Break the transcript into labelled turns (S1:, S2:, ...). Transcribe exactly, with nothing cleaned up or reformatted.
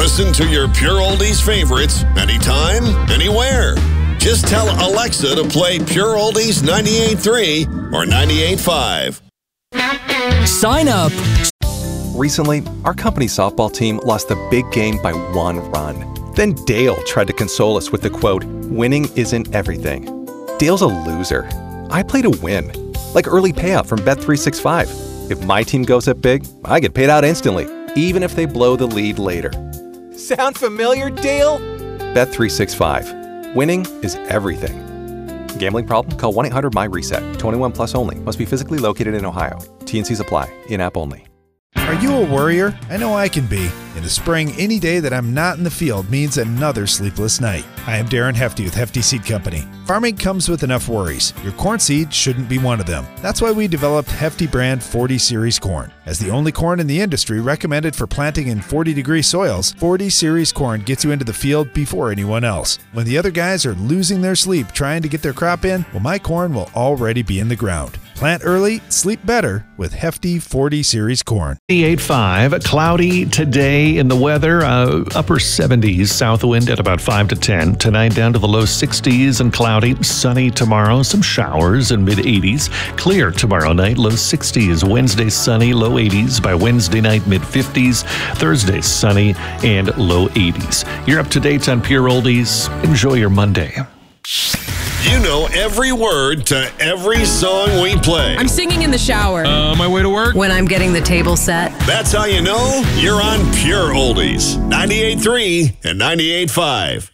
S1: Listen to your Pure Oldies favorites anytime, anywhere. Just tell Alexa to play Pure Oldies ninety-eight point three or ninety-eight point five.
S2: Sign up.
S3: Recently, our company softball team lost the big game by one run. Then Dale tried to console us with the quote, "Winning isn't everything." Dale's a loser. I play to win. Like early payout from Bet three sixty-five. If my team goes up big, I get paid out instantly, even if they blow the lead later. Sound familiar, Dale? Bet three sixty-five. Winning is everything. Gambling problem? Call one eight hundred M Y reset. twenty-one plus only. Must be physically located in Ohio. T N Cs apply. In-app only.
S4: Are you a worrier? I know I can be. In the spring, any day that I'm not in the field means another sleepless night. I am Darren Hefty with Hefty Seed Company. Farming comes with enough worries. Your corn seed shouldn't be one of them. That's why we developed Hefty brand forty series corn. As the only corn in the industry recommended for planting in forty degree soils, forty series corn gets you into the field before anyone else. When the other guys are losing their sleep trying to get their crop in, well, my corn will already be in the ground. Plant early, sleep better with Hefty forty series corn.
S5: eight five, cloudy today in the weather, uh, upper seventies, south wind at about five to ten. Tonight down to the low sixties and cloudy, sunny tomorrow, some showers and mid eighties. Clear tomorrow night, low sixties. Wednesday sunny, low eighties. By Wednesday night, mid fifties. Thursday sunny and low eighties. You're up to date on Pure Oldies. Enjoy your Monday.
S1: You know every word to every song we play.
S6: I'm singing in the shower.
S7: Uh, my way to work?
S6: When I'm getting the table set.
S1: That's how you know you're on Pure Oldies. ninety-eight point three and ninety-eight point five.